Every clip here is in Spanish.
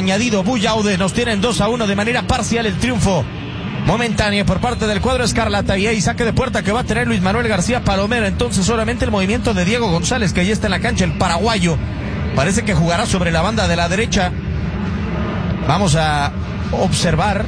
añadido Buyaude. Nos tienen 2-1 de manera parcial el triunfo momentáneo por parte del cuadro escarlata. Y ahí saque de puerta que va a tener Luis Manuel García Palomera. Entonces solamente el movimiento de Diego González, que ya está en la cancha, el paraguayo. Parece que jugará sobre la banda de la derecha. Vamos a observar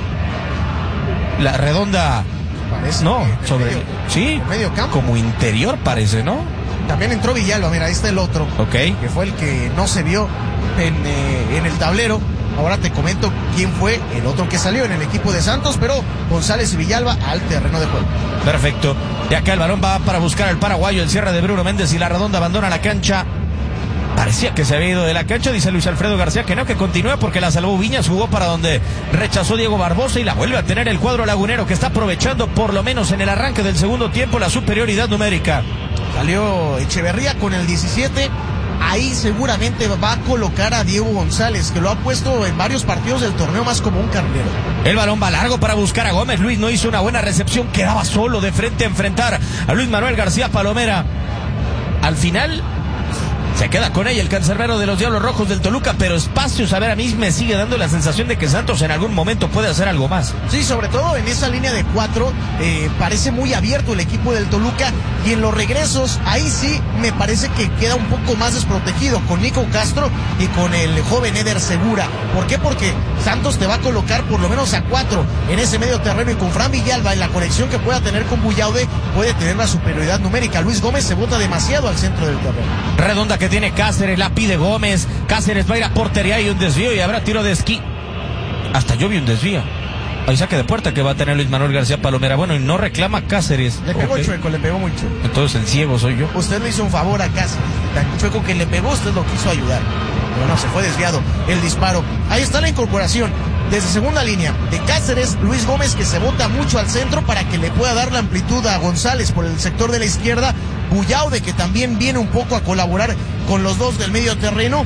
la redonda. Parece no, sobre medio, sí, medio campo. Como interior parece, ¿no? También entró Villalba, mira, ahí está el otro. Ok. Que fue el que no se vio en el tablero. Ahora te comento quién fue el otro que salió en el equipo de Santos, pero González y Villalba al terreno de juego. Perfecto. De acá el balón va para buscar al paraguayo, el cierre de Bruno Méndez y la redonda abandona la cancha. Parecía que se había ido de la cancha, dice Luis Alfredo García que no, que continúa porque la salvó Viñas, jugó para donde rechazó Diego Barbosa y la vuelve a tener el cuadro lagunero, que está aprovechando por lo menos en el arranque del segundo tiempo la superioridad numérica. Salió Echeverría con el 17, ahí seguramente va a colocar a Diego González, que lo ha puesto en varios partidos del torneo más como un carrilero. El balón va largo para buscar a Gómez, Luis no hizo una buena recepción, quedaba solo de frente a enfrentar a Luis Manuel García Palomera. Al final se queda con ella el cancerbero de los Diablos Rojos del Toluca, pero espacios, a ver, a mí me sigue dando la sensación de que Santos en algún momento puede hacer algo más. Sí, sobre todo en esa línea de 4, parece muy abierto el equipo del Toluca, y en los regresos, ahí sí me parece que queda un poco más desprotegido con Nico Castro y con el joven Eder Segura. ¿Por qué? Porque Santos te va a colocar por lo menos a 4 en ese medio terreno, y con Fran Villalba en la conexión que pueda tener con Buyaude puede tener la superioridad numérica. Luis Gómez se bota demasiado al centro del terreno. Redonda que tiene Cáceres, la pide Gómez. Cáceres va a ir a portería y un desvío y habrá tiro de esquí. Hasta yo vi un desvío. Hay saque de puerta que va a tener Luis Manuel García Palomera. Bueno, y no reclama Cáceres. Le pegó chueco, le pegó muy chueco. Entonces el ciego soy yo. Usted le hizo un favor a Cáceres. Tan chueco que le pegó, usted lo quiso ayudar. Pero no, se fue desviado el disparo. Ahí está la incorporación desde segunda línea de Cáceres, Luis Gómez, que se bota mucho al centro para que le pueda dar la amplitud a González por el sector de la izquierda. Buyaude, que también viene un poco a colaborar con los dos del medio terreno.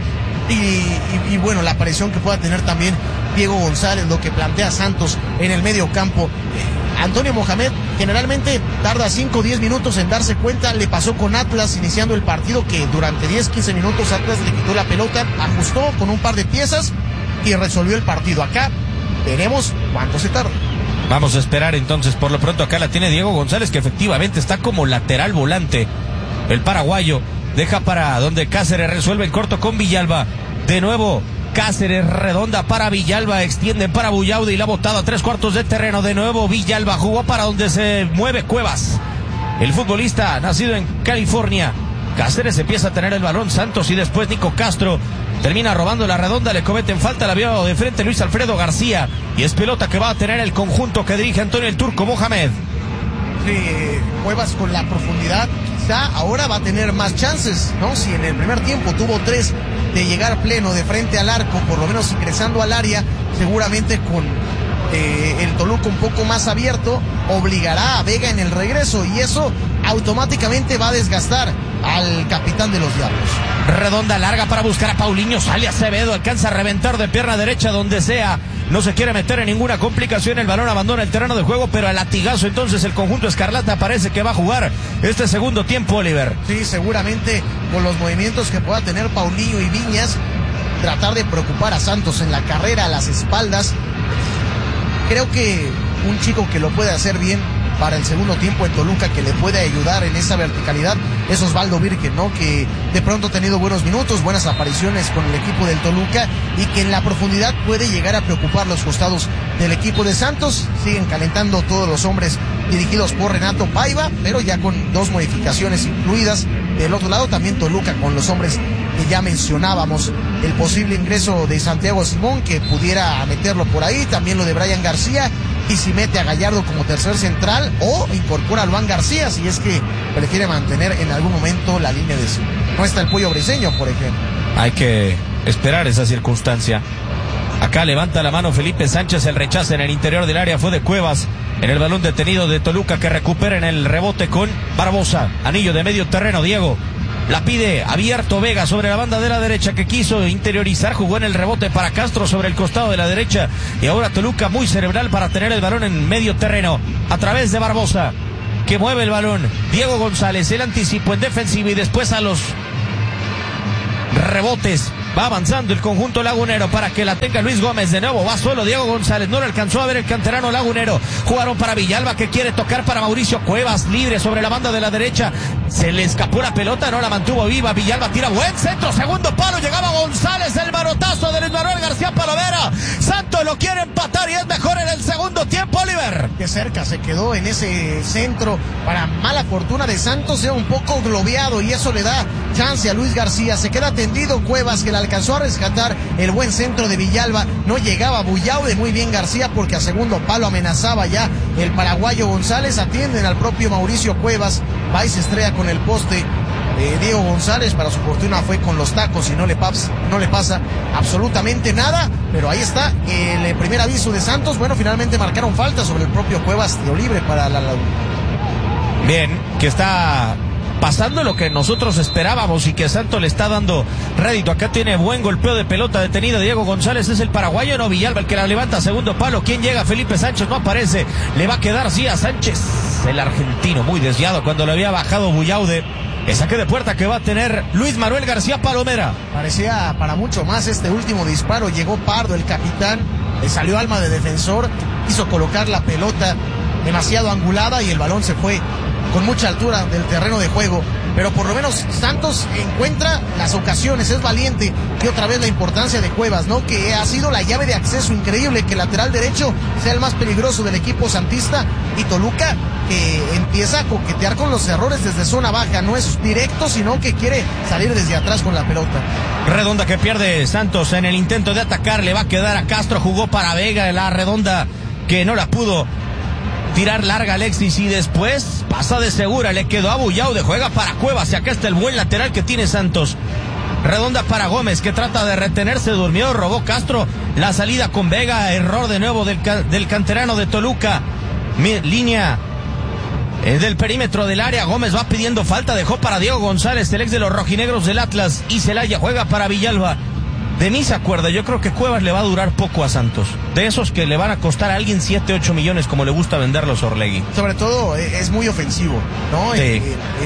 Y bueno, la aparición que pueda tener también Diego González, lo que plantea Santos en el medio campo. Antonio Mohamed generalmente tarda 5 o 10 minutos en darse cuenta. Le pasó con Atlas iniciando el partido, que durante 10-15 minutos Atlas le quitó la pelota, ajustó con un par de piezas y resolvió el partido. Acá veremos cuánto se tarda. Vamos a esperar entonces. Por lo pronto acá la tiene Diego González, que efectivamente está como lateral volante. El paraguayo deja para donde Cáceres resuelve el corto con Villalba. De nuevo Cáceres, redonda para Villalba, extiende para Buyaude y la botada a 3/4 de terreno. De nuevo Villalba, jugó para donde se mueve Cuevas, el futbolista nacido en California. Cáceres empieza a tener el balón, Santos, y después Nico Castro termina robando la redonda, le cometen falta, la vio de frente Luis Alfredo García, y es pelota que va a tener el conjunto que dirige Antonio el Turco Mohamed. Cuevas con la profundidad, quizá ahora va a tener más chances, ¿no? Si en el primer tiempo tuvo 3 de llegar pleno de frente al arco, por lo menos ingresando al área, seguramente con el Toluca un poco más abierto, obligará a Vega en el regreso, y eso automáticamente va a desgastar al capitán de los Diablos. Redonda larga para buscar a Paulinho, sale Acevedo, alcanza a reventar de pierna derecha donde sea, no se quiere meter en ninguna complicación, el balón abandona el terreno de juego, pero al latigazo entonces el conjunto escarlata parece que va a jugar este segundo tiempo, Oliver. Sí, seguramente con los movimientos que pueda tener Paulinho y Viñas, tratar de preocupar a Santos en la carrera, a las espaldas. Creo que un chico que lo puede hacer bien para el segundo tiempo en Toluca, que le puede ayudar en esa verticalidad, es Osvaldo Virgen, ¿no? Que de pronto ha tenido buenos minutos, buenas apariciones con el equipo del Toluca, y que en la profundidad puede llegar a preocupar los costados del equipo de Santos. Siguen calentando todos los hombres dirigidos por Renato Paiva, pero ya con 2 modificaciones incluidas. Del otro lado también Toluca con los hombres que ya mencionábamos, el posible ingreso de Santiago Simón, que pudiera meterlo por ahí, también lo de Brian García, y si mete a Gallardo como tercer central o incorpora a Luan García, si es que prefiere mantener en algún momento la línea de 5. No está el Pollo Briseño, por ejemplo. Hay que esperar esa circunstancia. Acá levanta la mano Felipe Sánchez, el rechazo en el interior del área fue de Cuevas. En el balón detenido de Toluca, que recupera en el rebote con Barbosa. Anillo de medio terreno, Diego. La pide abierto Vega sobre la banda de la derecha, que quiso interiorizar, jugó en el rebote para Castro sobre el costado de la derecha, y ahora Toluca muy cerebral para tener el balón en medio terreno a través de Barbosa, que mueve el balón. Diego González, el anticipo en defensiva y después a los rebotes Va avanzando el conjunto lagunero para que la tenga Luis Gómez. De nuevo va solo Diego González. No lo alcanzó a ver el canterano lagunero. Jugaron para Villalba, que quiere tocar para Mauricio Cuevas. Libre sobre la banda de la derecha. Se le escapó la pelota, no la mantuvo viva. Villalba tira buen centro. Segundo palo. Llegaba González. El manotazo de Luis Manuel García Palomera. Santos lo quiere empatar y es mejor en el segundo tiempo, Oliver. Que cerca se quedó en ese centro. Para mala fortuna de Santos, era un poco globeado y eso le da chance a Luis García. Se queda tendido Cuevas, que la alcanzó a rescatar el buen centro de Villalba. No llegaba Bullaude, muy bien García, porque a segundo palo amenazaba ya el paraguayo González. Atienden al propio Mauricio Cuevas. Va y se estrella con el poste. Diego González, para su fortuna, fue con los tacos y no le pasa absolutamente nada. Pero ahí está el primer aviso de Santos. Bueno, finalmente marcaron falta sobre el propio Cuevas, tiro libre para la Laguna. Bien, que está pasando lo que nosotros esperábamos y que Santos le está dando rédito. Acá tiene buen golpeo de pelota detenido Diego González. Es el paraguayo, no Villalba, el que la levanta. Segundo palo. ¿Quién llega? Felipe Sánchez no aparece. Le va a quedar sí a Sánchez, el argentino, muy desviado cuando le había bajado Bullaude. El saque de puerta que va a tener Luis Manuel García Palomera. Parecía para mucho más este último disparo. Llegó Pardo, el capitán, le salió alma de defensor, quiso colocar la pelota demasiado angulada y el balón se fue con mucha altura del terreno de juego. Pero por lo menos Santos encuentra las ocasiones, es valiente. Y otra vez la importancia de Cuevas, ¿no? Que ha sido la llave de acceso. Increíble que el lateral derecho sea el más peligroso del equipo santista. Y Toluca, que empieza a coquetear con los errores desde zona baja. No es directo, sino que quiere salir desde atrás con la pelota. Redonda que pierde Santos en el intento de atacar. Le va a quedar a Castro. Jugó para Vega. La redonda que no la pudo tirar larga Alexis y después pasa de segura, le quedó a Bullaude, juega para Cuevas y acá está el buen lateral que tiene Santos. Redonda para Gómez, que trata de retenerse, durmió, robó Castro, la salida con Vega, error de nuevo del canterano de Toluca. Línea del perímetro del área, Gómez va pidiendo falta, dejó para Diego González, el ex de los rojinegros del Atlas, y Celaya juega para Villalba. De mí se acuerda, yo creo que Cuevas le va a durar poco a Santos. De esos que le van a costar a alguien 7-8 millones, como le gusta venderlos Orlegui. Sobre todo es muy ofensivo, ¿no? Sí.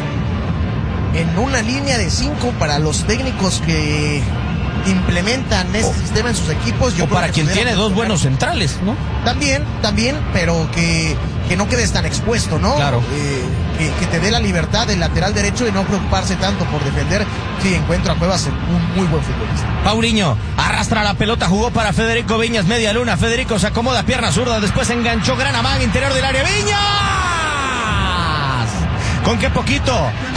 En una línea de 5 para los técnicos que implementan este sistema en sus equipos. O para quien tiene dos buenos centrales, ¿no? También, pero que no quedes tan expuesto, ¿no? Claro. Que te dé la libertad del lateral derecho de no preocuparse tanto por defender. Sí, encuentro a Cuevas un muy buen futbolista. Paulinho arrastra la pelota, jugó para Federico Viñas, media luna. Federico se acomoda, pierna zurda, después enganchó gran amague interior del área. ¡Viñas! ¿Con qué poquito?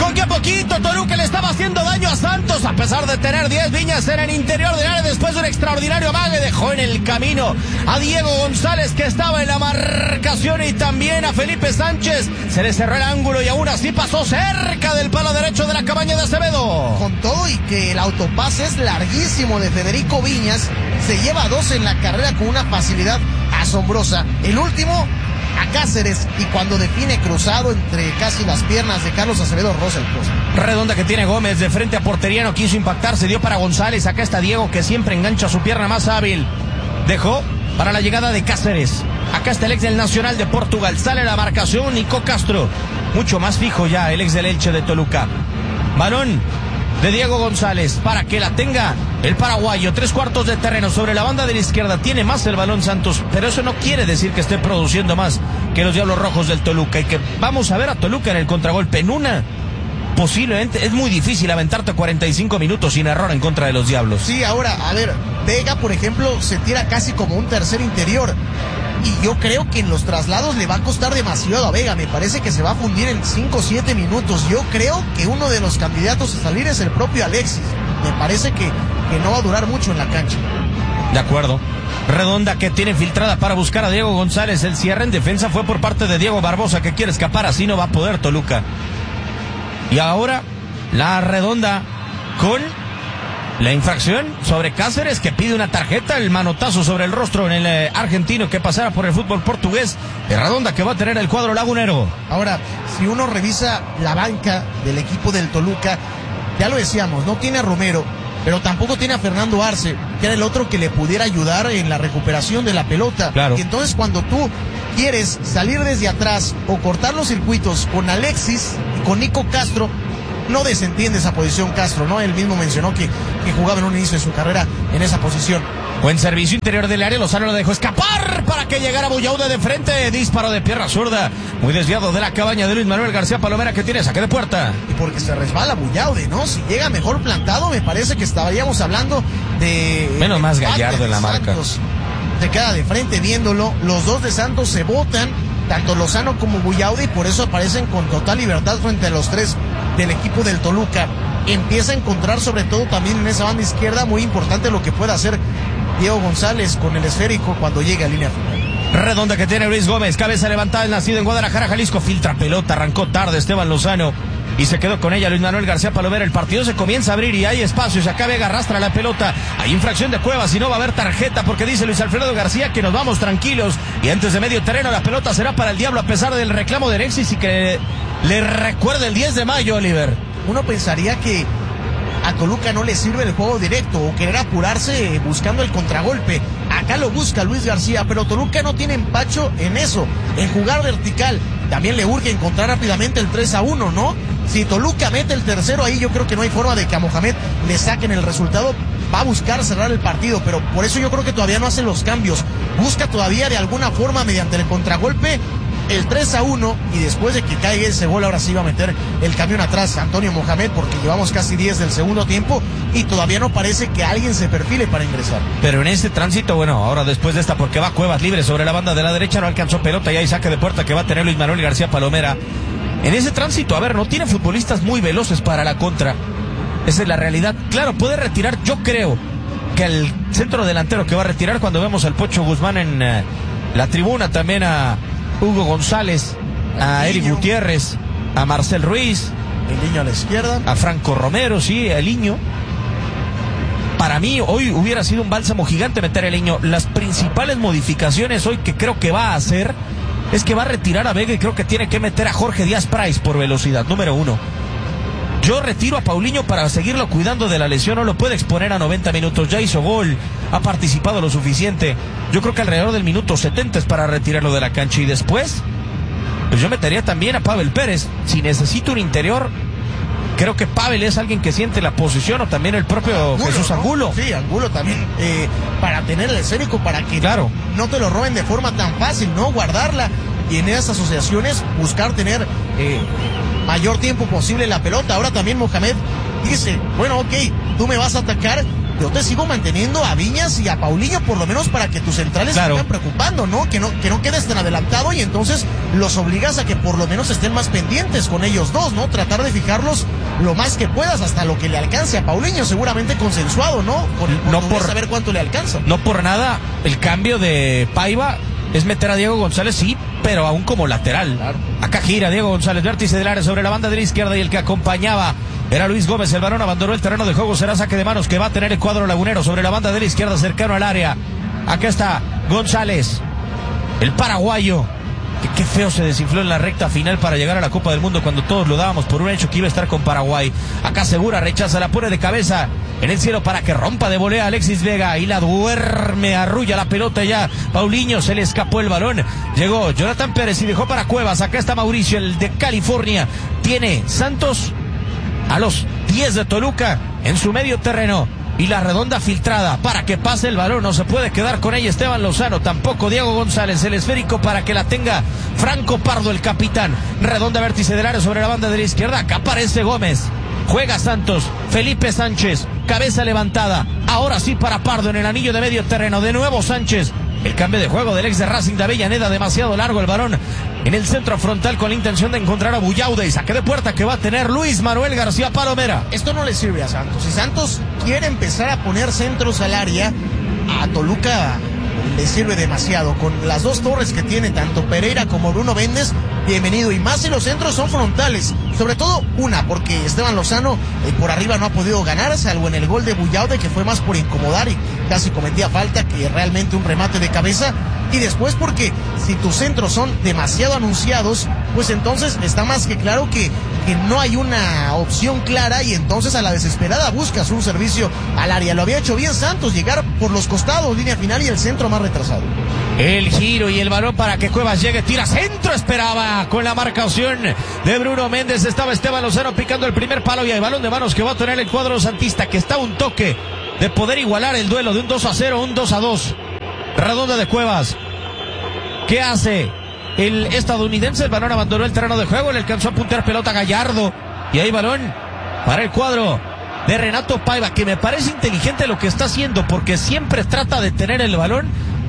Toluca le estaba haciendo daño a Santos, a pesar de tener 10. Viñas en el interior del área, después de un extraordinario amague, dejó en el camino a Diego González, que estaba en la marcación, y también a Felipe Sánchez. Se le cerró el ángulo y aún así pasó cerca del palo derecho de la cabaña de Acevedo. Con todo y que el autopase es larguísimo de Federico Viñas, se lleva 2 en la carrera con una facilidad asombrosa. El último a Cáceres, y cuando define cruzado entre casi las piernas de Carlos Acevedo, roza el poste. Redonda que tiene Gómez de frente a portería, no quiso impactar, se dio para González. Acá está Diego, que siempre engancha su pierna más hábil. Dejó para la llegada de Cáceres. Acá está el ex del Nacional de Portugal. Sale la marcación, Nico Castro. Mucho más fijo ya el ex del Elche de Toluca. Balón de Diego González para que la tenga el paraguayo. 3/4 de terreno sobre la banda de la izquierda. Tiene más el balón Santos, pero eso no quiere decir que esté produciendo más que los Diablos Rojos del Toluca, y que vamos a ver a Toluca en el contragolpe. En una, posiblemente, es muy difícil aventarte 45 minutos sin error en contra de los Diablos. Sí, ahora, a ver, Vega, por ejemplo, se tira casi como un tercer interior. Y yo creo que en los traslados le va a costar demasiado a Vega. Me parece que se va a fundir en 5 o 7 minutos. Yo creo que uno de los candidatos a salir es el propio Alexis. Me parece que no va a durar mucho en la cancha. De acuerdo. Redonda que tiene filtrada para buscar a Diego González. El cierre en defensa fue por parte de Diego Barbosa, que quiere escapar. Así no va a poder Toluca. Y ahora la Redonda con la infracción sobre Cáceres, que pide una tarjeta, el manotazo sobre el rostro en el argentino que pasara por el fútbol portugués. De Redonda que va a tener el cuadro lagunero. Ahora, si uno revisa la banca del equipo del Toluca, ya lo decíamos, no tiene a Romero, pero tampoco tiene a Fernando Arce, que era el otro que le pudiera ayudar en la recuperación de la pelota. Claro. Y entonces cuando tú quieres salir desde atrás o cortar los circuitos con Alexis y con Nico Castro, no desentiende esa posición Castro, ¿no? Él mismo mencionó que jugaba en un inicio de su carrera en esa posición. Buen servicio interior del área, Lozano lo dejó escapar para que llegara Buyaude de frente, disparo de pierna zurda, muy desviado de la cabaña de Luis Manuel García Palomera, que tiene saque de puerta. Y porque se resbala Buyaude, ¿no? Si llega mejor plantado, me parece que estaríamos hablando de... Menos más Gallardo en la marca. Se queda de frente viéndolo, los dos de Santos se botan, tanto Lozano como Buyaude, y por eso aparecen con total libertad frente a los tres del equipo del Toluca. Empieza a encontrar sobre todo también en esa banda izquierda, muy importante lo que pueda hacer Diego González con el esférico cuando llegue a línea final. Redonda que tiene Luis Gómez, cabeza levantada, el nacido en Guadalajara, Jalisco, filtra pelota, arrancó tarde Esteban Lozano y se quedó con ella Luis Manuel García Palomera. El partido se comienza a abrir y hay espacios, acá Vega arrastra la pelota, hay infracción de Cuevas y no va a haber tarjeta porque dice Luis Alfredo García que nos vamos tranquilos, y antes de medio terreno la pelota será para el Diablo a pesar del reclamo de Alexis y que le recuerda el 10 de mayo, Oliver. Uno pensaría que a Toluca no le sirve el juego directo o querer apurarse buscando el contragolpe. Acá lo busca Luis García, pero Toluca no tiene empacho en eso, en jugar vertical. También le urge encontrar rápidamente el 3-1, ¿no? Si Toluca mete el tercero ahí, yo creo que no hay forma de que a Mohamed le saquen el resultado. Va a buscar cerrar el partido, pero por eso yo creo que todavía no hace los cambios. Busca todavía de alguna forma mediante el contragolpe el 3-1, y después de que caiga ese gol, ahora sí va a meter el camión atrás Antonio Mohamed, porque llevamos casi 10 del segundo tiempo y todavía no parece que alguien se perfile para ingresar. Pero en este tránsito, bueno, ahora después de esta, porque va Cuevas libre sobre la banda de la derecha, no alcanzó pelota y hay saque de puerta que va a tener Luis Manuel García Palomera. En ese tránsito, a ver, no tiene futbolistas muy veloces para la contra. Esa es la realidad. Claro, puede retirar, yo creo que el centro delantero que va a retirar cuando vemos al Pocho Guzmán en la tribuna, también a Hugo González, a Eric Gutiérrez, a Marcel Ruiz, el Niño a la izquierda, a Franco Romero, sí, el Niño. Para mí hoy hubiera sido un bálsamo gigante meter el Niño. Las principales modificaciones hoy que creo que va a hacer es que va a retirar a Vega y creo que tiene que meter a Jorge Díaz Price por velocidad, número 1. Yo retiro a Paulinho para seguirlo cuidando de la lesión, no lo puede exponer a 90 minutos, ya hizo gol, ha participado lo suficiente. Yo creo que alrededor del minuto 70 es para retirarlo de la cancha, y después pues yo metería también a Pavel Pérez. Si necesito un interior, creo que Pavel es alguien que siente la posición, o también el propio Angulo, Jesús Angulo. ¿No? Sí, Angulo también, para tener el esférico, para que claro, no te lo roben de forma tan fácil, ¿no? Guardarla, y en esas asociaciones buscar tener mayor tiempo posible la pelota. Ahora también Mohamed dice, bueno, ok, tú me vas a atacar, yo te sigo manteniendo a Viñas y a Paulinho, por lo menos para que tus centrales se estén preocupando, ¿no? Que no quedes tan adelantado, y entonces los obligas a que por lo menos estén más pendientes con ellos dos, ¿no? Tratar de fijarlos lo más que puedas, hasta lo que le alcance a Paulinho, seguramente consensuado, ¿no? Por saber cuánto le alcanza. No por nada, el cambio de Paiva es meter a Diego González, sí, pero aún como lateral. Claro. Acá gira Diego González, vértice del área sobre la banda de la izquierda, y el que acompañaba era Luis Gómez. El varón abandonó el terreno de juego, será saque de manos que va a tener el cuadro lagunero sobre la banda de la izquierda, cercano al área. Acá está González, el paraguayo, que qué feo se desinfló en la recta final para llegar a la Copa del Mundo, cuando todos lo dábamos por un hecho que iba a estar con Paraguay. Acá Segura rechaza, la pone de cabeza en el cielo para que rompa de volea Alexis Vega, y la duerme, arrulla la pelota ya. Paulinho, se le escapó el balón. Llegó Jonathan Pérez y dejó para Cuevas. Acá está Mauricio, el de California. Tiene Santos a los 10 de Toluca en su medio terreno. Y la redonda filtrada para que pase el balón. No se puede quedar con ella Esteban Lozano, tampoco Diego González. El esférico para que la tenga Franco Pardo, el capitán. Redonda, vértice del área sobre la banda de la izquierda. Acá aparece Gómez. Juega Santos. Felipe Sánchez. Cabeza levantada. Ahora sí para Pardo en el anillo de medio terreno. De nuevo Sánchez. El cambio de juego del ex de Racing de Avellaneda, demasiado largo el balón en el centro frontal con la intención de encontrar a Buyaude, y saque de puerta que va a tener Luis Manuel García Palomera. Esto no le sirve a Santos. Si Santos quiere empezar a poner centros al área, a Toluca le sirve demasiado. Con las dos torres que tiene tanto Pereira como Bruno Méndez, bienvenido. Y más si los centros son frontales, sobre todo una, porque Esteban Lozano por arriba no ha podido ganar, salvo en el gol de Buyaude, que fue más por incomodar y casi cometía falta que realmente un remate de cabeza. Y después porque si tus centros son demasiado anunciados, pues entonces está más que claro que que no hay una opción clara y entonces a la desesperada buscas un servicio al área. Lo había hecho bien Santos, llegar por los costados, línea final y el centro más retrasado. El giro y el balón para que Cuevas llegue, tira centro, esperaba con la marcación de Bruno Méndez, estaba Esteban Lozano picando el primer palo y hay balón de manos que va a tener el cuadro santista, que está a un toque de poder igualar el duelo de un 2-0, un 2-2. Redonda de Cuevas. ¿Qué hace el estadounidense? El balón abandonó el terreno de juego, le alcanzó a puntear pelota Gallardo y hay balón para el cuadro de Renato Paiva, que me parece inteligente lo que está haciendo, porque siempre trata de tener el balón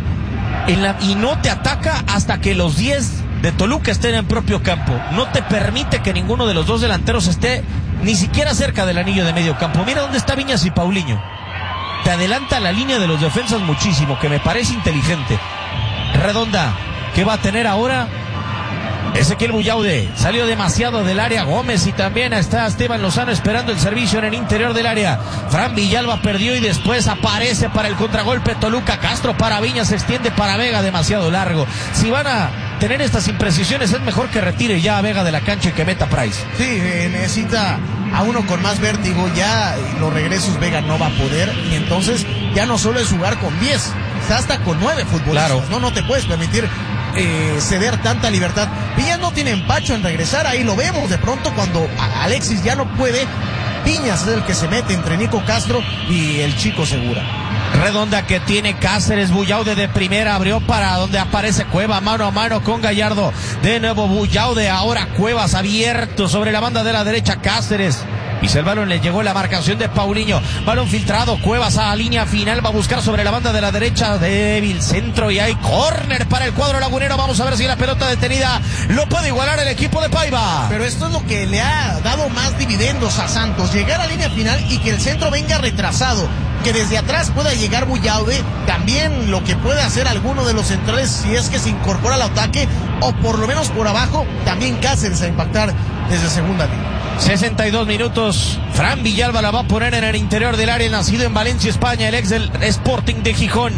y no te ataca hasta que los 10 de Toluca estén en propio campo. No te permite que ninguno de los dos delanteros esté ni siquiera cerca del anillo de medio campo. Mira dónde está Viñas y Paulinho. Te adelanta la línea de los defensas muchísimo, que me parece inteligente. Redonda, ¿qué va a tener ahora? Ezequiel Bullaude salió demasiado del área. Gómez y también está Esteban Lozano esperando el servicio en el interior del área. Fran Villalba perdió y después aparece para el contragolpe Toluca. Castro para Viñas, se extiende para Vega, demasiado largo. Si van a tener estas imprecisiones, es mejor que retire ya a Vega de la cancha y que meta Price. Sí, necesita a uno con más vértigo. Ya los regresos Vega no va a poder, y entonces ya no solo es jugar con 10, está hasta con 9 futbolistas. Claro. No te puedes permitir ceder tanta libertad. Viñas no tiene empacho en regresar, ahí lo vemos. De pronto cuando Alexis ya no puede, Viñas es el que se mete entre Nico Castro y el Chico Segura. Redonda que tiene Cáceres, Bullaude de primera, abrió para donde aparece Cueva, mano a mano con Gallardo, de nuevo Bullaude, ahora Cuevas abierto sobre la banda de la derecha, Cáceres. Y el balón, le llegó la marcación de Paulinho, balón filtrado, Cuevas a la línea final, va a buscar sobre la banda de la derecha, débil centro y hay córner para el cuadro lagunero. Vamos a ver si la pelota detenida lo puede igualar el equipo de Paiva. Pero esto es lo que le ha dado más dividendos a Santos, llegar a línea final y que el centro venga retrasado, que desde atrás pueda llegar Bullaude, también lo que puede hacer alguno de los centrales si es que se incorpora al ataque, o por lo menos por abajo, también Cáceres a impactar desde segunda línea. 62 minutos, Fran Villalba la va a poner en el interior del área, nacido en Valencia, España, el ex del Sporting de Gijón.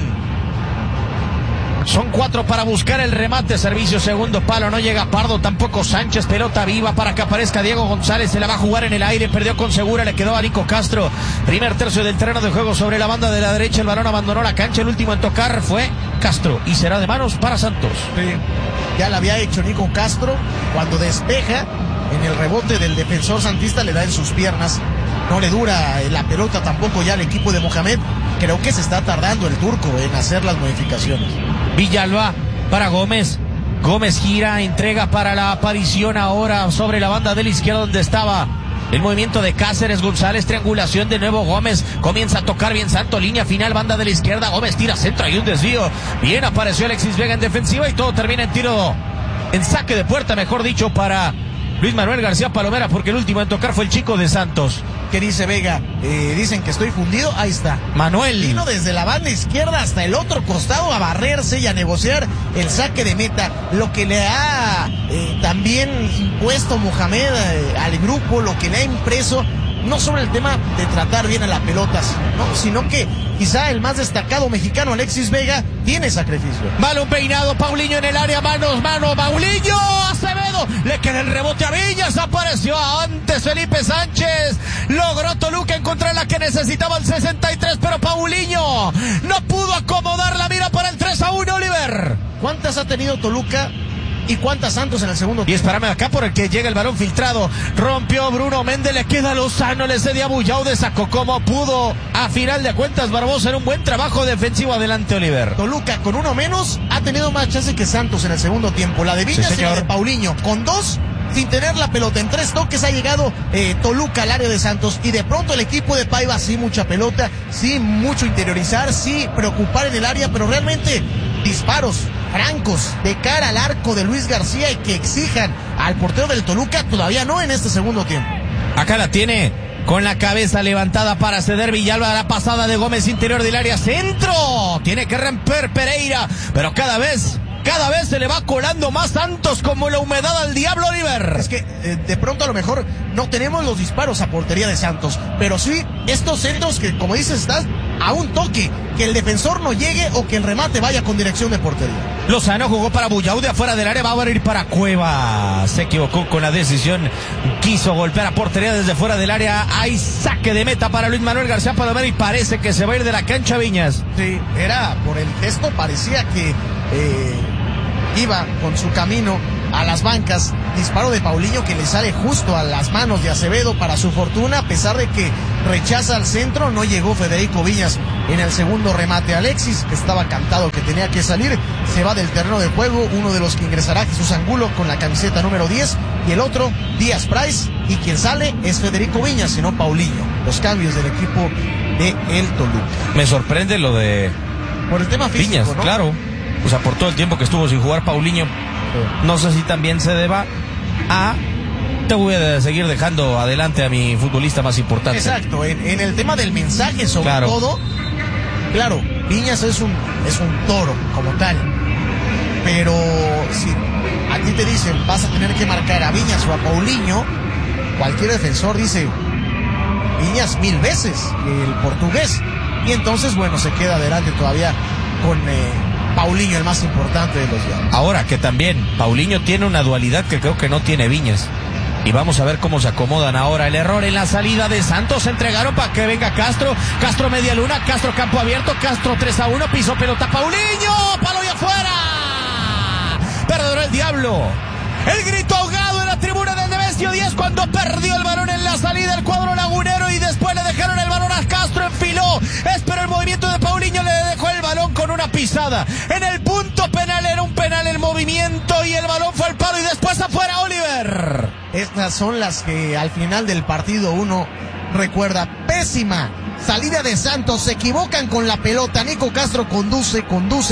Son 4 para buscar el remate, servicio segundo palo, no llega Pardo, tampoco Sánchez, pelota viva para que aparezca Diego González, se la va a jugar en el aire, perdió con Segura, le quedó a Nico Castro. Primer tercio del terreno de juego sobre la banda de la derecha, el balón abandonó la cancha, el último en tocar fue Castro y será de manos para Santos. Sí, ya la había hecho Nico Castro, cuando despeja en el rebote del defensor santista le da en sus piernas, no le dura la pelota tampoco ya al equipo de Mohamed. Creo que se está tardando el turco en hacer las modificaciones. Villalba para Gómez, Gómez gira, entrega para la aparición ahora sobre la banda de la izquierda donde estaba el movimiento de Cáceres, González, triangulación de nuevo, Gómez comienza a tocar bien Santo, línea final, banda de la izquierda, Gómez tira centro, hay un desvío, bien apareció Alexis Vega en defensiva y todo termina en tiro, en saque de puerta, mejor dicho, para Luis Manuel García Palomera, porque el último en tocar fue el chico de Santos. ¿Qué dice Vega? Dicen que estoy fundido, ahí está. Manuel vino desde la banda izquierda hasta el otro costado a barrerse y a negociar el saque de meta, lo que le ha también impuesto Mohamed al grupo, lo que le ha impreso, no solo el tema de tratar bien a las pelotas, ¿no? Sino que quizá el más destacado mexicano, Alexis Vega, tiene sacrificio. Balón peinado, Paulinho en el área, manos, Paulinho, Acevedo, le queda el rebote a Viñas, apareció antes Felipe Sánchez, logró Toluca encontrar la que necesitaba el 63, pero Paulinho no pudo acomodar la mira para el 3-1, Oliver. ¿Cuántas ha tenido Toluca y cuántas Santos en el segundo tiempo? Y espérame acá por el que llega el balón filtrado, rompió Bruno Méndez, le queda Lozano, le cede a Bullaude, sacó como pudo. A final de cuentas Barbosa en un buen trabajo defensivo, adelante Oliver. Toluca con uno menos ha tenido más chance que Santos en el segundo tiempo, la de Viñas y la de Paulinho, con 2 sin tener la pelota, en 3 toques ha llegado Toluca al área de Santos, y de pronto el equipo de Paiva sí mucha pelota, sí mucho interiorizar, sí preocupar en el área, pero realmente disparos francos de cara al arco de Luis García y que exijan al portero del Toluca todavía no en este segundo tiempo. Acá la tiene con la cabeza levantada para ceder Villalba, a la pasada de Gómez interior del área, centro, tiene que romper Pereira, pero cada vez se le va colando más Santos como la humedad al diablo, Oliver. Es que de pronto a lo mejor no tenemos los disparos a portería de Santos, pero sí estos centros que, como dices, estás a un toque, que el defensor no llegue o que el remate vaya con dirección de portería. Lozano jugó para Buyaude afuera del área, va a abrir para Cueva. Se equivocó con la decisión, quiso golpear a portería desde fuera del área. Hay saque de meta para Luis Manuel García Palomera y parece que se va a ir de la cancha Viñas. Sí, era por el gesto, parecía que iba con su camino a las bancas. Disparo de Paulinho que le sale justo a las manos de Acevedo. Para su fortuna, a pesar de que rechaza al centro, no llegó Federico Viñas en el segundo remate. Alexis, que estaba cantado que tenía que salir, se va del terreno de juego. Uno de los que ingresará, Jesús Angulo, con la camiseta número 10, y el otro, Díaz Price, y quien sale es Federico Viñas, sino Paulinho. Los cambios del equipo de el Toluca. Me sorprende lo de por el tema físico, Viñas, ¿no? claro. O sea, por todo el tiempo que estuvo sin jugar Paulinho. No sé si también se deba a te voy a seguir dejando adelante a mi futbolista más importante. Exacto, en el tema del mensaje sobre todo, claro, Viñas es un toro como tal, pero si a ti te dicen vas a tener que marcar a Viñas o a Paulinho, cualquier defensor dice Viñas 1000 veces el portugués, y entonces bueno, se queda adelante todavía con Paulinho, el más importante de los Diablos. Ahora que también Paulinho tiene una dualidad que creo que no tiene Viñas. Y vamos a ver cómo se acomodan ahora. El error en la salida de Santos. Se entregaron para que venga Castro. Castro media luna. Castro campo abierto. Castro 3-1. Pisó pelota Paulinho. Palo y afuera. Perdonó el Diablo. El grito ahogado en la tribuna del Nemesio 10 cuando perdió el balón en la salida el cuadro lagunero y después le dejaron el balón a Castro. Enfiló. Esperó el movimiento de Paulinho. Le dejó el balón con una pisada. En el punto penal era un penal el movimiento y el balón fue al palo y después afuera Oliver. Estas son las que al final del partido uno recuerda. Pésima salida de Santos, se equivocan con la pelota. Nico Castro conduce,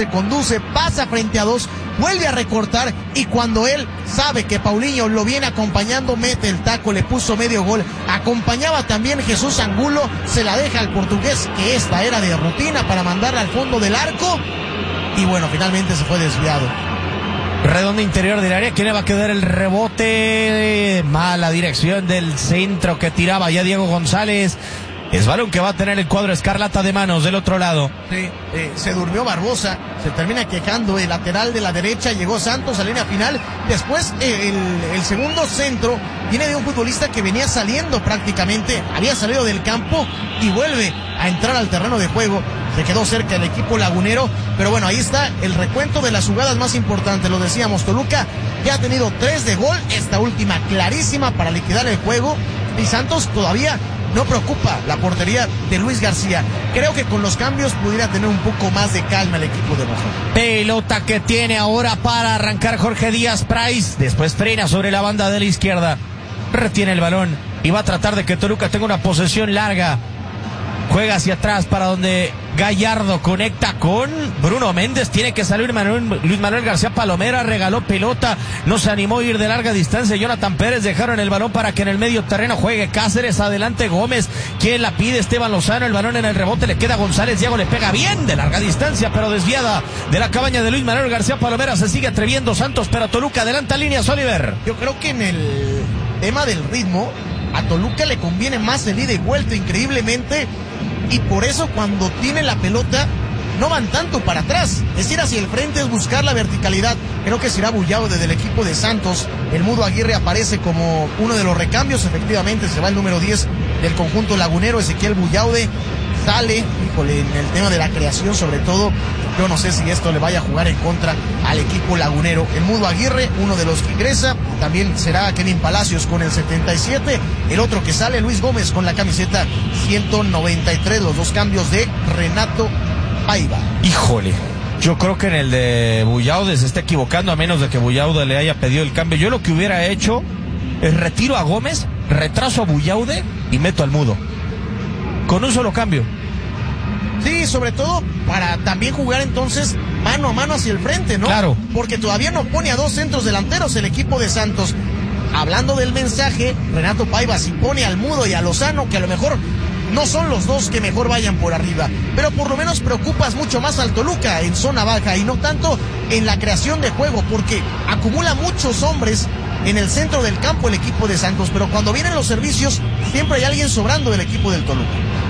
pasa frente a dos, vuelve a recortar y cuando él sabe que Paulinho lo viene acompañando, mete el taco, le puso medio gol. Acompañaba también Jesús Angulo, se la deja al portugués, que esta era de rutina para mandarla al fondo del arco y bueno, finalmente se fue desviado. Redonda interior del área, ¿quién le va a quedar el rebote? Mala dirección del centro que tiraba ya Diego González. Es balón que va a tener el cuadro escarlata de manos del otro lado. Sí, se durmió Barbosa, se termina quejando el lateral de la derecha, llegó Santos a línea final. Después el segundo centro viene de un futbolista que venía saliendo prácticamente, había salido del campo y vuelve a entrar al terreno de juego. Se quedó cerca el equipo lagunero, pero bueno, ahí está el recuento de las jugadas más importantes. Lo decíamos, Toluca ya ha tenido 3 de gol, esta última clarísima para liquidar el juego, y Santos todavía no preocupa la portería de Luis García. Creo que con los cambios pudiera tener un poco más de calma el equipo de Moja. Pelota que tiene ahora para arrancar Jorge Díaz Price, después frena sobre la banda de la izquierda, retiene el balón y va a tratar de que Toluca tenga una posesión larga. Juega hacia atrás para donde Gallardo conecta con Bruno Méndez. Tiene que salir Luis Manuel García Palomera. Regaló pelota. No se animó a ir de larga distancia. Jonathan Pérez dejaron el balón para que en el medio terreno juegue Cáceres. Adelante Gómez. ¿Quién la pide? Esteban Lozano. El balón en el rebote le queda a González. Diego le pega bien de larga distancia, pero desviada de la cabaña de Luis Manuel García Palomera. Se sigue atreviendo Santos, pero Toluca adelanta líneas, Oliver. Yo creo que en el tema del ritmo, a Toluca le conviene más el ida y vuelta, increíblemente. Y por eso cuando tiene la pelota no van tanto para atrás, es ir hacia el frente, es buscar la verticalidad. Creo que será Buyaude del equipo de Santos. El Mudo Aguirre aparece como uno de los recambios, efectivamente se va el número 10 del conjunto lagunero, Ezequiel Buyaude. Sale, híjole, en el tema de la creación sobre todo, yo no sé si esto le vaya a jugar en contra al equipo lagunero. El Mudo Aguirre, uno de los que ingresa, también será Kevin Palacios con el 77, el otro que sale, Luis Gómez con la camiseta 193, los dos cambios de Renato Paiva. Híjole, yo creo que en el de Buyaude se está equivocando, a menos de que Buyaude le haya pedido el cambio. Yo lo que hubiera hecho es retiro a Gómez, retraso a Buyaude y meto al Mudo. Con un solo cambio. Sí, sobre todo para también jugar entonces mano a mano hacia el frente, ¿no? Claro. Porque todavía no pone a dos centros delanteros el equipo de Santos. Hablando del mensaje, Renato Paiva si pone al Mudo y a Lozano, que a lo mejor no son los dos que mejor vayan por arriba, pero por lo menos preocupas mucho más al Toluca en zona baja y no tanto en la creación de juego, porque acumula muchos hombres en el centro del campo el equipo de Santos, pero cuando vienen los servicios siempre hay alguien sobrando del equipo del Toluca.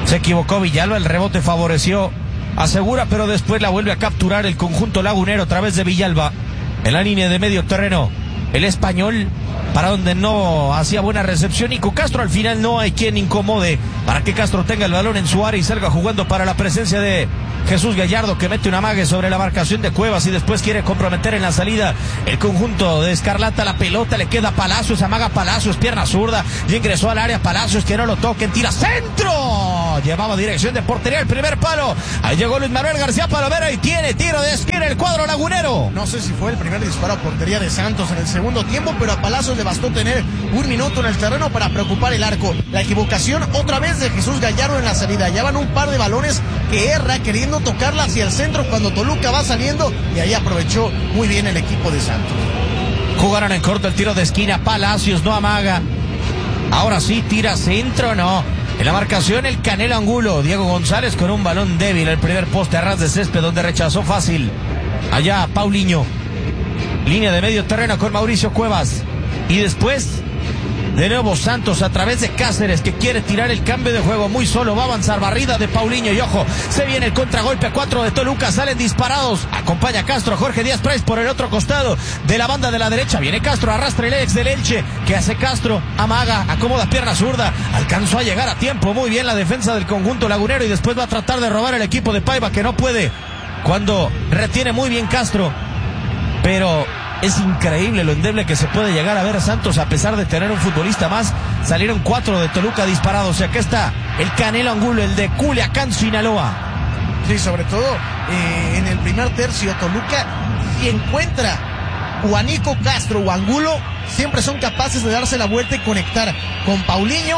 Se equivocó Villalba, el rebote favoreció a Segura, pero después la vuelve a capturar el conjunto lagunero a través de Villalba. En la línea de medio terreno, el español, para donde no hacía buena recepción. Nico Castro, al final no hay quien incomode para que Castro tenga el balón en su área y salga jugando para la presencia de Jesús Gallardo, que mete un amague sobre la marcación de Cuevas y después quiere comprometer en la salida el conjunto de Escarlata. La pelota le queda a Palacios, amaga Palacios, pierna zurda, y ingresó al área Palacios, que no lo toquen, tira centro, llevaba dirección de portería, el primer palo, ahí llegó Luis Manuel García Palomera y tiene tiro de esquina el cuadro lagunero. No sé si fue el primer disparo a portería de Santos en el segundo tiempo, pero a Palacios le bastó tener un minuto en el terreno para preocupar el arco. La equivocación otra vez de Jesús Gallardo en la salida, ya van un par de balones que erra queriendo tocarla hacia el centro cuando Toluca va saliendo, y ahí aprovechó muy bien el equipo de Santos. Jugaron en corto el tiro de esquina, Palacios no amaga, ahora sí tira centro, no. En la marcación el Canelo Angulo, Diego González con un balón débil, el primer poste a ras de césped donde rechazó fácil. Allá Paulinho, línea de medio terreno con Mauricio Cuevas, y después de nuevo Santos a través de Cáceres, que quiere tirar el cambio de juego, muy solo va a avanzar, barrida de Paulinho, y ojo, se viene el contragolpe a 4 de Toluca, salen disparados, acompaña Castro, Jorge Díaz Price por el otro costado de la banda de la derecha, viene Castro, arrastra el ex del Elche, que hace Castro, amaga, acomoda pierna zurda, alcanzó a llegar a tiempo, muy bien la defensa del conjunto lagunero, y después va a tratar de robar el equipo de Paiva, que no puede, cuando retiene muy bien Castro, pero es increíble lo endeble que se puede llegar a ver a Santos a pesar de tener un futbolista más. Salieron 4 de Toluca disparados, y acá está el Canelo Angulo, el de Culiacán, Sinaloa. Sí, sobre todo en el primer tercio Toluca, si encuentra Juanico Castro o Angulo, siempre son capaces de darse la vuelta y conectar con Paulinho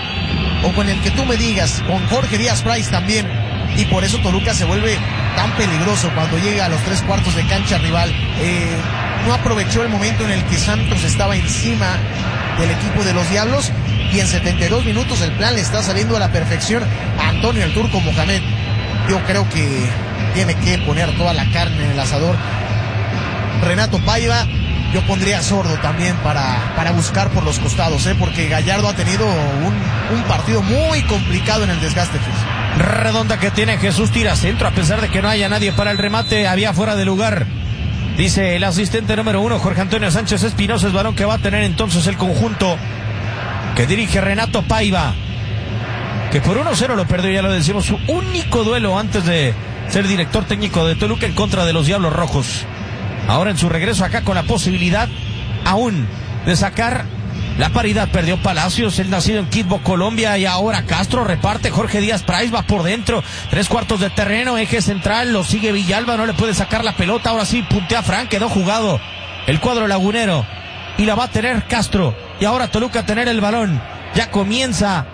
o con el que tú me digas, con Jorge Díaz Price también, y por eso Toluca se vuelve tan peligroso cuando llega a los 3/4 de cancha rival. No aprovechó el momento en el que Santos estaba encima del equipo de los Diablos, y en 72 minutos el plan le está saliendo a la perfección a Antonio el Turco Mohamed. Yo creo que tiene que poner toda la carne en el asador Renato Paiva. Yo pondría a Sordo también para buscar por los costados, porque Gallardo ha tenido un partido muy complicado en el desgaste físico. Redonda que tiene Jesús, tira centro a pesar de que no haya nadie para el remate, había fuera de lugar. Dice el asistente número 1, Jorge Antonio Sánchez Espinosa, es balón que va a tener entonces el conjunto que dirige Renato Paiva, que por 1-0 lo perdió, ya lo decimos, su único duelo antes de ser director técnico de Toluca en contra de los Diablos Rojos. Ahora en su regreso acá con la posibilidad aún de sacar la paridad. Perdió Palacios, el nacido en Quibdó, Colombia, y ahora Castro reparte, Jorge Díaz Price va por dentro, 3/4 de terreno, eje central, lo sigue Villalba, no le puede sacar la pelota, ahora sí puntea Frank, quedó jugado el cuadro lagunero, y la va a tener Castro, y ahora Toluca a tener el balón, ya comienza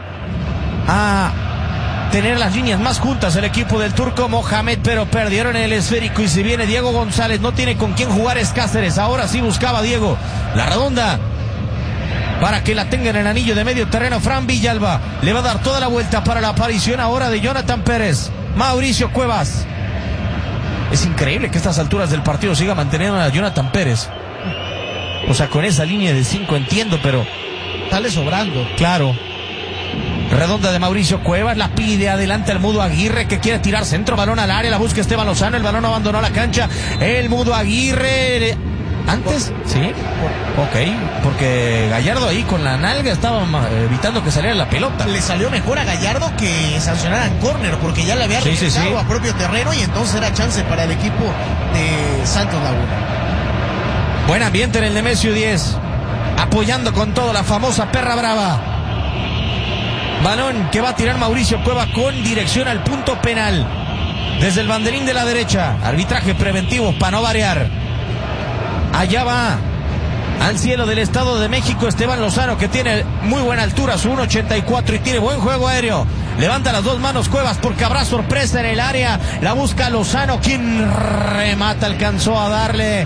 a tener las líneas más juntas el equipo del Turco Mohamed, pero perdieron el esférico, y si viene Diego González, no tiene con quién jugar, es Cáceres, ahora sí buscaba Diego, la redonda, para que la tenga en el anillo de medio terreno. Fran Villalba le va a dar toda la vuelta para la aparición ahora de Jonathan Pérez. Mauricio Cuevas. Es increíble que a estas alturas del partido siga manteniendo a Jonathan Pérez. O sea, con esa línea de 5 entiendo, pero sale sobrando. Claro. Redonda de Mauricio Cuevas, la pide adelante el Mudo Aguirre, que quiere tirar centro, balón al área, la busca Esteban Lozano, el balón abandonó la cancha. El Mudo Aguirre... ¿Antes? Sí. Ok, porque Gallardo ahí con la nalga estaba evitando que saliera la pelota. Le salió mejor a Gallardo que sancionaran córner, porque ya le había regresado a propio terreno, y entonces era chance para el equipo de Santos Laguna. Buen ambiente en el Nemesio 10, apoyando con todo la famosa perra brava. Balón que va a tirar Mauricio Cueva con dirección al punto penal. Desde el banderín de la derecha, arbitraje preventivo para no variar. Allá va al cielo del Estado de México Esteban Lozano, que tiene muy buena altura, su 1.84, y tiene buen juego aéreo. Levanta las dos manos Cuevas porque habrá sorpresa en el área. La busca Lozano, quien remata, alcanzó a darle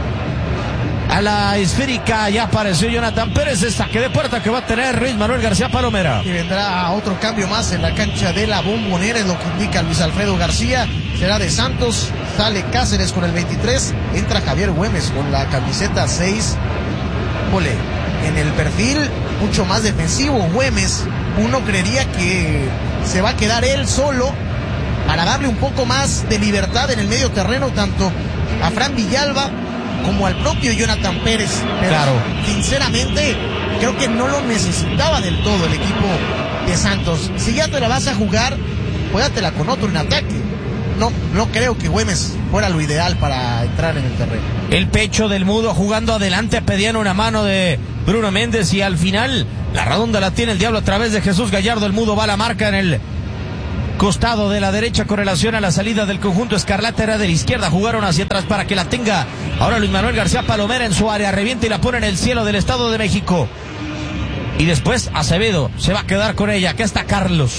a la esférica. Ya apareció Jonathan Pérez. Es saque de puerta que va a tener Luis Manuel García Palomera. Y vendrá otro cambio más en la cancha de la Bombonera, es lo que indica Luis Alfredo García. Será de Santos, sale Cáceres con el 23, entra Javier Güemes con la camiseta 6. Ole, en el perfil mucho más defensivo Güemes. Uno creería que se va a quedar él solo para darle un poco más de libertad en el medio terreno, tanto a Fran Villalba como al propio Jonathan Pérez. Pero claro, sinceramente creo que no lo necesitaba del todo el equipo de Santos. Si ya te la vas a jugar, juégatela con otro en ataque. No creo que Güemes fuera lo ideal para entrar en el terreno. El pecho del Mudo jugando adelante, pedían una mano de Bruno Méndez y al final la redonda la tiene el Diablo a través de Jesús Gallardo. El Mudo va a la marca en el costado de la derecha con relación a la salida del conjunto escarlata. Era de la izquierda, jugaron hacia atrás para que la tenga ahora Luis Manuel García Palomera en su área, revienta y la pone en el cielo del Estado de México. Y después Acevedo se va a quedar con ella. Acá está Carlos,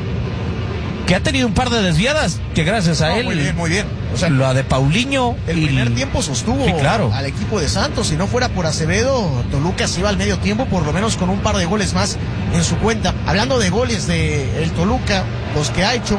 que ha tenido un par de desviadas que gracias a él. Muy bien. O sea, la de Paulinho. El primer tiempo sostuvo al equipo de Santos. Si no fuera por Acevedo, Toluca se iba al medio tiempo por lo menos con un par de goles más en su cuenta. Hablando de goles de el Toluca, los que ha hecho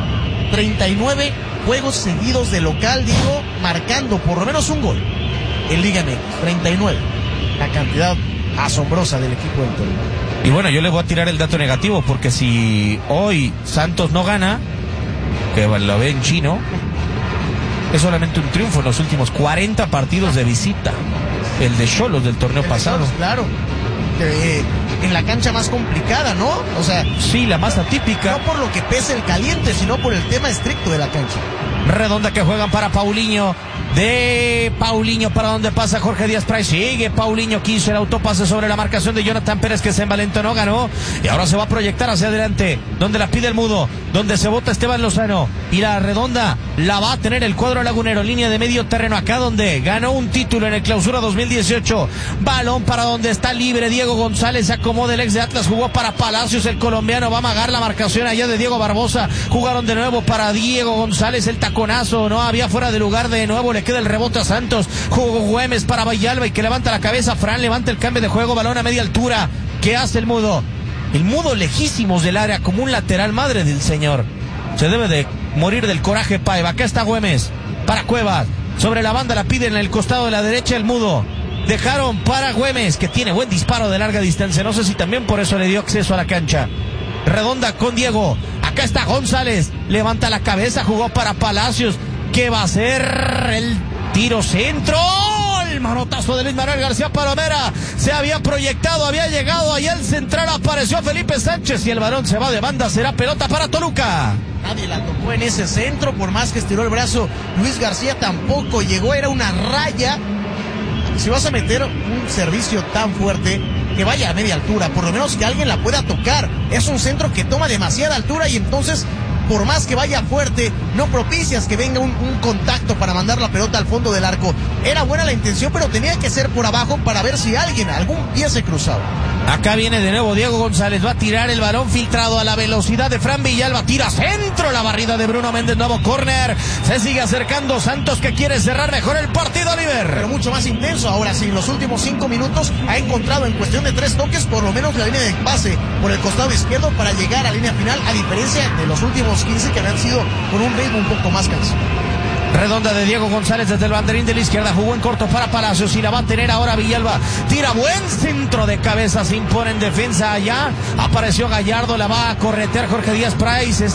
39 juegos seguidos de local, digo, marcando por lo menos un gol en Liga MX. 39. La cantidad asombrosa del equipo del Toluca. Y bueno, yo le voy a tirar el dato negativo, porque si hoy Santos no gana, que lo ve en chino, es solamente un triunfo en los últimos 40 partidos de visita. El de Xolos del torneo pasado. Xolos, claro. En la cancha más complicada, ¿no? O sea, sí, la más atípica. No por lo que pese el caliente, sino por el tema estricto de la cancha. Redonda que juegan para Paulinho. De Paulinho para donde pasa Jorge Díaz Pray. Sigue Paulinho, quiso el autopase sobre la marcación de Jonathan Pérez, que se envalentonó, ganó. Y ahora se va a proyectar hacia adelante, donde la pide el Mudo, donde se bota Esteban Lozano. Y la redonda la va a tener el cuadro lagunero, línea de medio terreno, acá donde ganó un título en el Clausura 2018. Balón para donde está libre Diego González, se acomoda el ex de Atlas, jugó para Palacios, el colombiano va a amagar la marcación allá de Diego Barbosa. Jugaron de nuevo para Diego González, el taconazo, no había fuera de lugar, de nuevo le queda el rebote a Santos. Jugó Güemes para Villalba y que levanta la cabeza. Fran levanta el cambio de juego, balón a media altura. ¿Qué hace el Mudo? El Mudo lejísimos del área, como un lateral, madre del señor. Se debe de morir del coraje Paiva. Acá está Güemes para Cuevas. Sobre la banda la pide en el costado de la derecha el Mudo. Dejaron para Güemes, que tiene buen disparo de larga distancia. No sé si también por eso le dio acceso a la cancha. Redonda con Diego. Acá está González. Levanta la cabeza, jugó para Palacios. ¿Qué va a hacer? El tiro centro. El manotazo de Luis Manuel García Palomera. Se había proyectado, había llegado allá el central. Apareció Felipe Sánchez y el balón se va de banda. Será pelota para Toluca. Nadie la tocó en ese centro, por más que estiró el brazo. Luis García tampoco llegó, era una raya. Si vas a meter un servicio tan fuerte, que vaya a media altura, por lo menos que alguien la pueda tocar. Es un centro que toma demasiada altura y entonces, por más que vaya fuerte, no propicias que venga un contacto para mandar la pelota al fondo del arco. Era buena la intención, pero tenía que ser por abajo para ver si algún pie se cruzaba. Acá viene de nuevo Diego González, va a tirar el balón filtrado a la velocidad de Fran Villalba, tira centro, la barrida de Bruno Méndez, nuevo córner, se sigue acercando Santos, que quiere cerrar mejor el partido, Oliver. Pero mucho más intenso, ahora sí, en los últimos 5 minutos ha encontrado en cuestión de 3 toques por lo menos la línea de pase por el costado izquierdo para llegar a línea final, a diferencia de los últimos 15 que habían sido con un ritmo un poco más cansado. Redonda de Diego González desde el banderín de la izquierda, jugó en corto para Palacios y la va a tener ahora Villalba. Tira buen centro de cabeza, se impone en defensa allá. Apareció Gallardo, la va a corretear Jorge Díaz Price.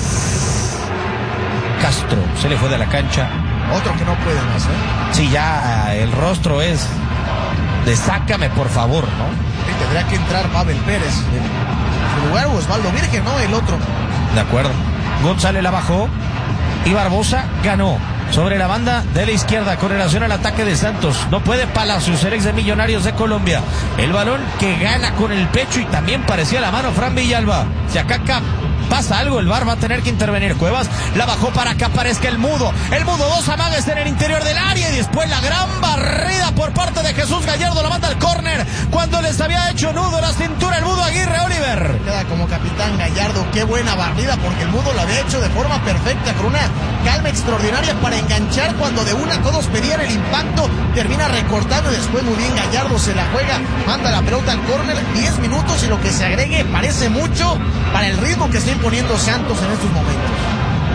Castro se le fue de la cancha. Otro que no puede más, ¿eh? Sí, ya el rostro es de sácame por favor, ¿no? Sí, tendrá que entrar Pavel Pérez. En su lugar Osvaldo Virgen, ¿no? El otro. De acuerdo. González la bajó y Barbosa ganó. Sobre la banda de la izquierda con relación al ataque de Santos. No puede Palacios, el ex de Millonarios de Colombia. El balón que gana con el pecho y también parecía la mano Fran Villalba. Si acá pasa algo, el VAR va a tener que intervenir. Cuevas la bajó para que aparezca el Mudo. El Mudo, 2 amagues en el interior del área y después la gran barrida por parte de Jesús Gallardo. La manda al córner cuando les había hecho nudo la cintura el Mudo Aguirre, Oliver. Queda como capitán Gallardo, qué buena barrida porque el Mudo lo había hecho de forma perfecta, con una calma extraordinaria para enganchar cuando de una todos pedían el impacto. Termina recortando y después muy bien Gallardo se la juega, manda la pelota al córner. 10 minutos y lo que se agregue parece mucho para el ritmo que está imponiendo Santos en estos momentos.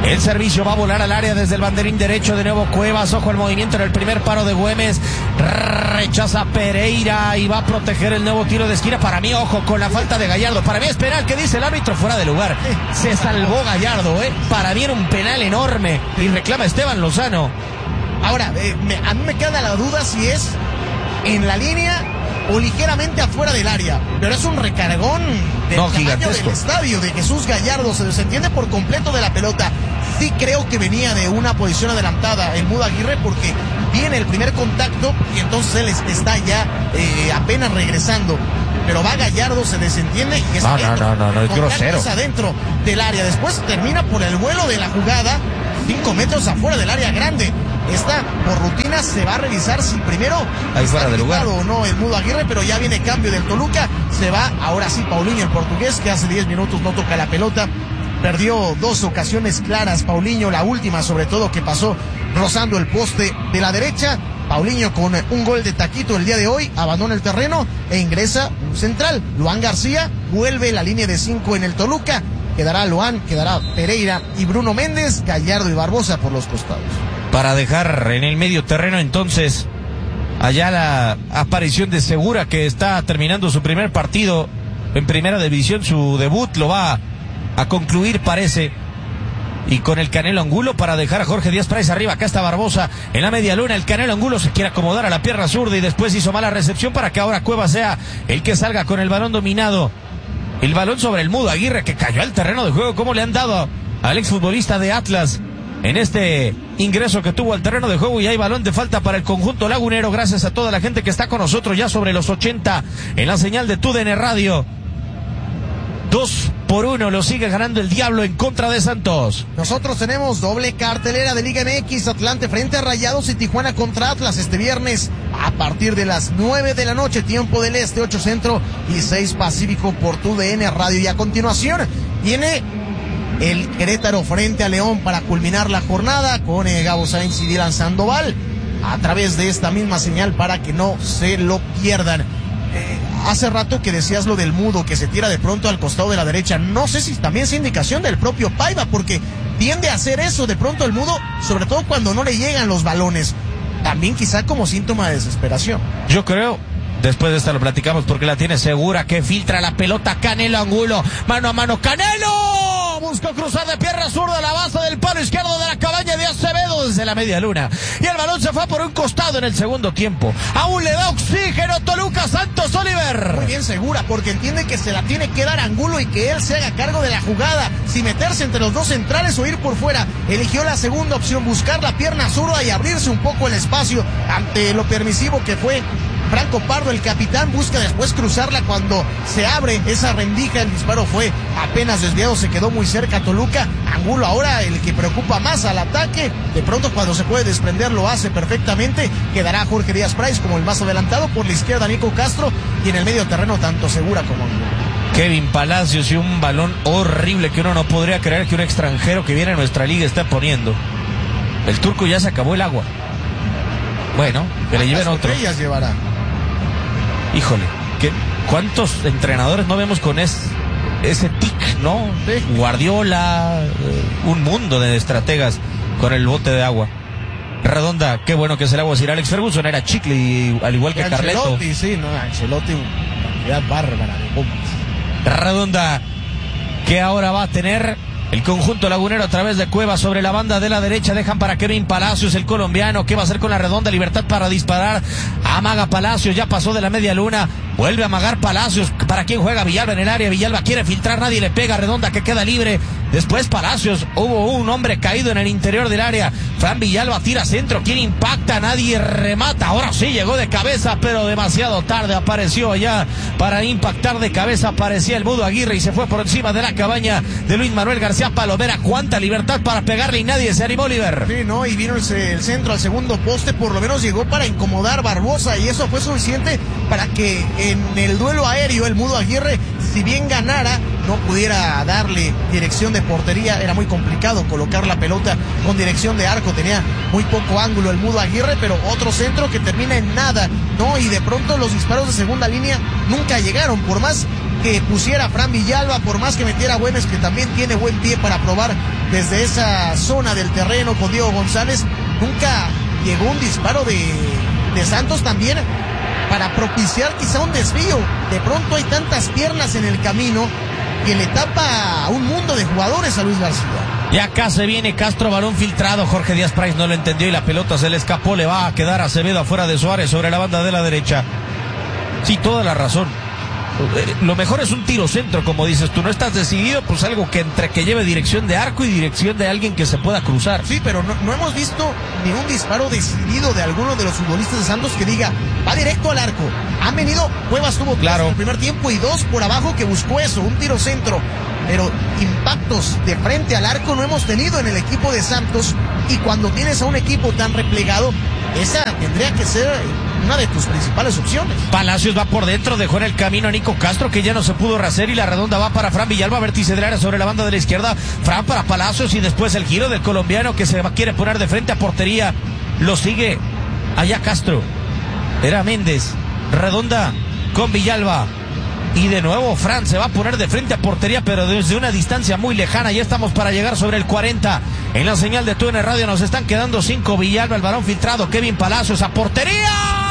El servicio va a volar al área desde el banderín derecho. De nuevo Cuevas. Ojo al movimiento en el primer paro de Güemes. Rechaza Pereira y va a proteger el nuevo tiro de esquina. Para mí, ojo con la falta de Gallardo. Para mí es penal, que dice el árbitro, fuera de lugar. Se salvó Gallardo, Para mí era un penal enorme y reclama Esteban Lozano. Ahora, a mí me queda la duda si es en la línea o ligeramente afuera del área, pero es un recargón del tamaño del estadio de Jesús Gallardo. Se desentiende por completo de la pelota. Sí creo que venía de una posición adelantada el Mudo Aguirre, porque viene el primer contacto y entonces él está ya apenas regresando. Pero va Gallardo, se desentiende y es grosero. Adentro del área. Después termina por el vuelo de la jugada, 5 metros afuera del área grande. Esta, por rutina, se va a revisar si primero ahí fuera de lugar o no el Mudo Aguirre, pero ya viene cambio del Toluca. Se va ahora sí Paulinho, el portugués, que hace 10 minutos no toca la pelota. Perdió 2 ocasiones claras Paulinho, la última sobre todo que pasó rozando el poste de la derecha. Paulinho con un gol de taquito el día de hoy, abandona el terreno e ingresa un central. Luan García vuelve la línea de 5 en el Toluca. Quedará Luan, quedará Pereira y Bruno Méndez, Gallardo y Barbosa por los costados. Para dejar en el medio terreno entonces allá la aparición de Segura, que está terminando su primer partido en primera división, su debut lo va a concluir, parece, y con el Canelo Angulo para dejar a Jorge Díaz Price arriba. Acá está Barbosa en la media luna. El Canelo Angulo se quiere acomodar a la pierna zurda y después hizo mala recepción para que ahora Cuevas sea el que salga con el balón dominado. El balón sobre el Mudo Aguirre, que cayó al terreno de juego. ¿Cómo le han dado al exfutbolista de Atlas en este ingreso que tuvo al terreno de juego? Y hay balón de falta para el conjunto lagunero. Gracias a toda la gente que está con nosotros ya sobre los 80 en la señal de TUDN Radio. 2-1 lo sigue ganando el Diablo en contra de Santos. Nosotros tenemos doble cartelera de Liga MX, Atlante frente a Rayados y Tijuana contra Atlas este viernes a partir de las 9 de la noche, tiempo del este, 8 centro y 6 pacífico por TUDN Radio. Y a continuación viene el Querétaro frente a León para culminar la jornada con Gabo Sainz y Dylan Sandoval a través de esta misma señal para que no se lo pierdan. Hace rato que decías lo del Mudo, que se tira de pronto al costado de la derecha. No sé si también es indicación del propio Paiva, porque tiende a hacer eso de pronto el Mudo, sobre todo cuando no le llegan los balones. También quizá como síntoma de desesperación. Yo creo, después de esta lo platicamos, porque la tiene Segura, que filtra la pelota. Canelo Angulo, mano a mano, ¡Canelo! Buscó cruzar de pierna zurda a la base del palo izquierdo de la cabaña de Acevedo desde la media luna. Y el balón se fue por un costado en el segundo tiempo. Aún le da oxígeno Toluca. Santos Oliver. Muy bien Segura, porque entiende que se la tiene que dar Angulo y que él se haga cargo de la jugada. Si meterse entre los dos centrales o ir por fuera. Eligió la segunda opción, buscar la pierna zurda y abrirse un poco el espacio ante lo permisivo que fue Franco Pardo, el capitán. Busca después cruzarla cuando se abre esa rendija. El disparo fue apenas desviado, se quedó muy cerca Toluca. Angulo ahora el que preocupa más al ataque. De pronto cuando se puede desprender lo hace perfectamente. Quedará Jorge Díaz Price como el más adelantado. Por la izquierda Nico Castro y en el medio terreno tanto Segura como Angulo. Kevin Palacios y un balón horrible que uno no podría creer que un extranjero que viene a nuestra liga está poniendo. El turco ya se acabó el agua. Bueno, que le lleven otro. Llevará. Híjole, ¿cuántos entrenadores no vemos con ese tic, no? Sí. Guardiola, un mundo de estrategas con el bote de agua. Redonda, qué bueno que es el agua. Si Alex Ferguson era chicle, y, al igual que Carleto. Sí, no, Ancelotti, una cantidad bárbara de bombas. Redonda, que ahora va a tener el conjunto lagunero a través de Cuevas sobre la banda de la derecha. Dejan para Kevin Palacios, el colombiano. ¿Qué va a hacer con la redonda? Libertad para disparar. Amaga Palacios, ya pasó de la media luna. Vuelve a amagar Palacios. ¿Para quién juega? Villalba en el área. Villalba quiere filtrar, nadie le pega. Redonda que queda libre. Después Palacios. Hubo un hombre caído en el interior del área. Fran Villalba tira centro. ¿Quién impacta? Nadie remata. Ahora sí llegó de cabeza, pero demasiado tarde. Apareció allá para impactar de cabeza. Aparecía el Mudo Aguirre y se fue por encima de la cabaña de Luis Manuel García Palomera. Cuánta libertad para pegarle y nadie se animó, Oliver. Sí, no, y vino el centro al segundo poste. Por lo menos llegó para incomodar Barbosa y eso fue suficiente para que en el duelo aéreo el Mudo Aguirre, si bien ganara, no pudiera darle dirección de portería. Era muy complicado colocar la pelota con dirección de arco. Tenía muy poco ángulo el Mudo Aguirre, pero otro centro que termina en nada, ¿no? Y de pronto los disparos de segunda línea nunca llegaron. Por más que pusiera a Fran Villalba, por más que metiera a Güemes, que también tiene buen pie para probar desde esa zona del terreno con Diego González. Nunca llegó un disparo de Santos también para propiciar quizá un desvío. De pronto hay tantas piernas en el camino que le tapa a un mundo de jugadores a Luis García. Y acá se viene Castro, balón filtrado. Jorge Díaz Price no lo entendió y la pelota se le escapó. Le va a quedar a Acevedo afuera de Suárez sobre la banda de la derecha. Sí, toda la razón. Lo mejor es un tiro centro, como dices tú. No estás decidido, pues algo que entre que lleve dirección de arco y dirección de alguien que se pueda cruzar. Sí, pero no hemos visto ni un disparo decidido de alguno de los futbolistas de Santos que diga, va directo al arco. Han venido, Cuevas tuvo claro en el primer tiempo y 2 por abajo que buscó eso, un tiro centro. Pero impactos de frente al arco no hemos tenido en el equipo de Santos. Y cuando tienes a un equipo tan replegado, esa tendría que ser una de tus principales opciones. Palacios va por dentro, dejó en el camino a Nico Castro, que ya no se pudo rehacer, y la redonda va para Fran Villalba, vértice del área sobre la banda de la izquierda. Fran para Palacios y después el giro del colombiano que se quiere poner de frente a portería. Lo sigue allá Castro. Era Méndez. Redonda con Villalba. Y de nuevo Fran se va a poner de frente a portería, pero desde una distancia muy lejana. Ya estamos para llegar sobre el 40. En la señal de TUDN Radio nos están quedando 5. Villalba, el balón filtrado. Kevin Palacios a portería.